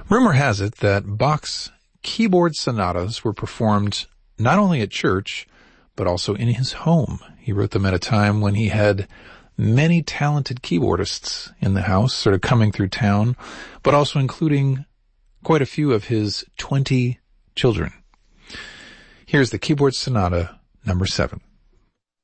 Rumor has it that Bach's keyboard sonatas were performed not only at church, but also in his home. He wrote them at a time when he had many talented keyboardists in the house, sort of coming through town, but also including quite a few of his 20 children. Here's the Keyboard Sonata number 7.